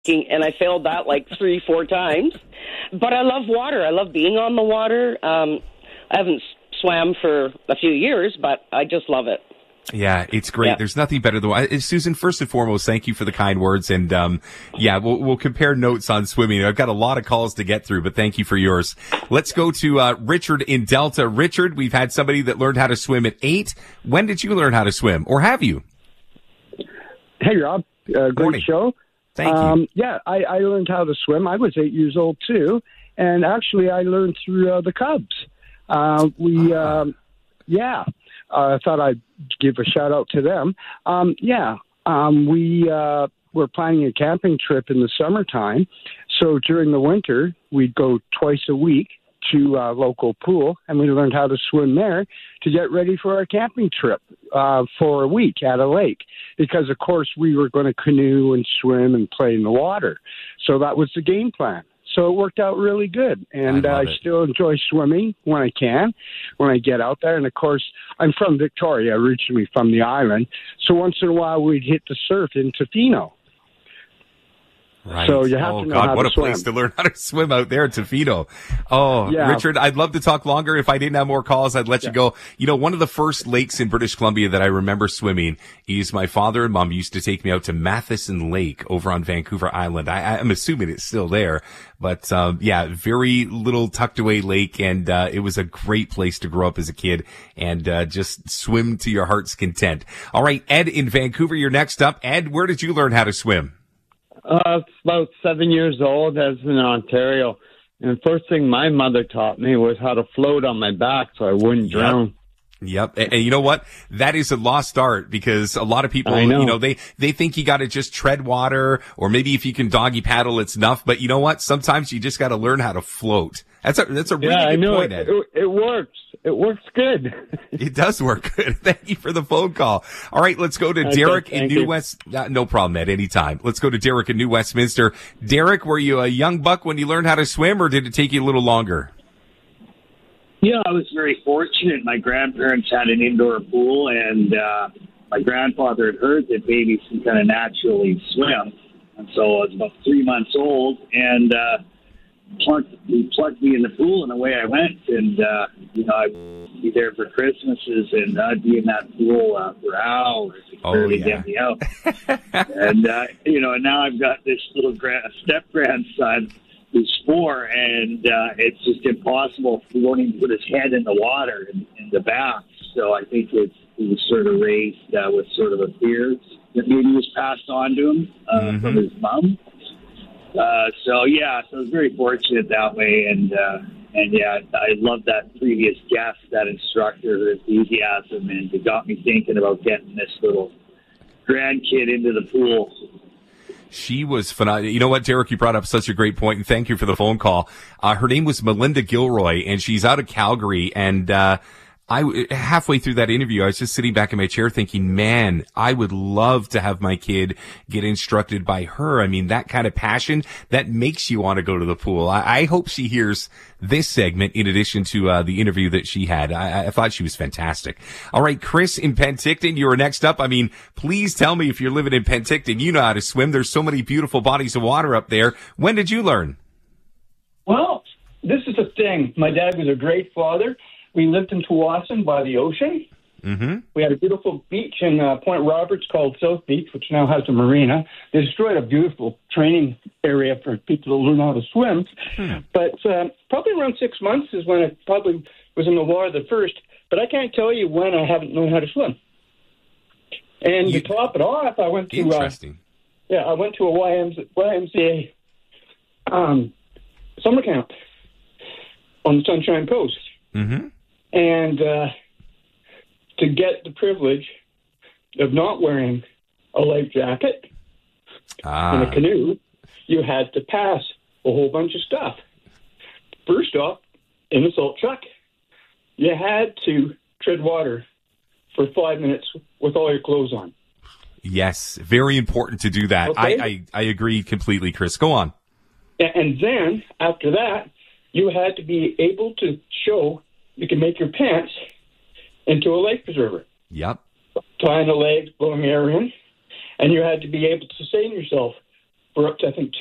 and I failed that like 3-4 times. But I love water. I love being on the water. I haven't swam for a few years, but I just love it. Yeah, it's great. Yeah. There's nothing better than Susan. First and foremost, thank you for the kind words, and we'll compare notes on swimming. I've got a lot of calls to get through, but thank you for yours. Let's go to Richard in Delta. Richard, we've had somebody that learned how to swim at 8. When did you learn how to swim, or have you? Hey, Rob. Great Morning. show. Thank you. Yeah, I learned how to swim. I was 8 years old too, and actually, I learned through the Cubs. I thought I'd give a shout out to them. We were planning a camping trip in the summertime. So during the winter, we'd go twice a week to a local pool, and we learned how to swim there to get ready for our camping trip for a week at a lake. Because, of course, we were going to canoe and swim and play in the water. So that was the game plan. So it worked out really good, and I still enjoy swimming when I can, when I get out there. And, of course, I'm from Victoria, originally from the island, so once in a while we'd hit the surf in Tofino. Right. So you have to know how what to a swim. place to learn how to swim out there at Tofino. Oh, Yeah. Richard, I'd love to talk longer. If I didn't have more calls, I'd let you go. You know, one of the first lakes in British Columbia that I remember swimming is my father and mom used to take me out to Matheson Lake over on Vancouver Island. I'm assuming it's still there, but very little tucked away lake, and it was a great place to grow up as a kid and just swim to your heart's content. All right, Ed in Vancouver, you're next up. Ed, where did you learn how to swim? About 7 years old. I was in Ontario. And the first thing my mother taught me was how to float on my back so I wouldn't drown. Yep. And you know what? That is a lost art because a lot of people, they think you got to just tread water, or maybe if you can doggy paddle, it's enough. But you know what? Sometimes you just got to learn how to float. That's a really good point, Ed. It works. It works good. It does work good. Thank you for the phone call. All right, let's go to Derek in New West. No problem, Ed. Anytime. Let's go to Derek in New Westminster. Derek, were you a young buck when you learned how to swim, or did it take you a little longer? Yeah, I was very fortunate. My grandparents had an indoor pool, and my grandfather had heard that babies can kind of naturally swim. And so I was about 3 months old, and he plugged me in the pool, and away I went. And, I'd be there for Christmases, and I'd be in that pool for hours. Get me out. And, and now I've got this little step-grandson who's 4, and it's just impossible. He won't even put his head in the water in the bath. So I think he was sort of raised with sort of a fear that maybe was passed on to him from his mom. So I was very fortunate that way, and I love that previous guest, that instructor, her enthusiasm, and it got me thinking about getting this little grandkid into the pool. She was phenomenal. You know what, Derek, you brought up such a great point, and thank you for the phone call. Her name was Melinda Gilroy, and she's out of Calgary, and halfway through that interview, I was just sitting back in my chair thinking, man, I would love to have my kid get instructed by her. I mean, that kind of passion, that makes you want to go to the pool. I hope she hears this segment in addition to the interview that she had. I thought she was fantastic. All right, Chris in Penticton, you are next up. I mean, please tell me if you're living in Penticton, you know how to swim. There's so many beautiful bodies of water up there. When did you learn? Well, this is the thing. My dad was a great father. We lived in Tsawwassen by the ocean. Mm-hmm. We had a beautiful beach in Point Roberts called South Beach, which now has a marina. They destroyed a beautiful training area for people to learn how to swim. But probably around 6 months is when I probably was in the water the first. But I can't tell you when I haven't known how to swim. And to top it off, I went to interesting. I went to a YMCA summer camp on the Sunshine Coast. Mm-hmm. And to get the privilege of not wearing a life jacket in a canoe, you had to pass a whole bunch of stuff. First off, in the salt truck, you had to tread water for 5 minutes with all your clothes on. Yes, very important to do that. Okay. I agree completely, Chris. Go on. And then, after that, you had to be able to show you can make your pants into a life preserver. Yep. Tying the legs, blowing air in. And you had to be able to sustain yourself for up to, I think,